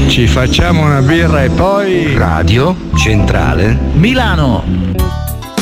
Ci facciamo una birra e poi... Radio Centrale Milano.